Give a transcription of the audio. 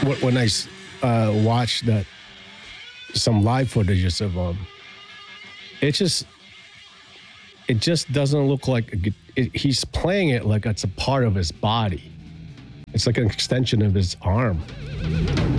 when I watched that some live footages of it just doesn't look like he's playing it like it's a part of his body. It's like an extension of his arm.